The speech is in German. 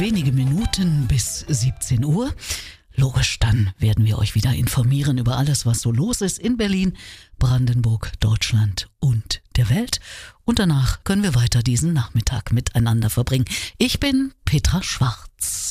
wenige Minuten bis 17 Uhr. Logisch, dann werden wir euch wieder informieren über alles, was so los ist in Berlin, Brandenburg, Deutschland und der Welt. Und danach können wir weiter diesen Nachmittag miteinander verbringen. Ich bin Petra Schwarz.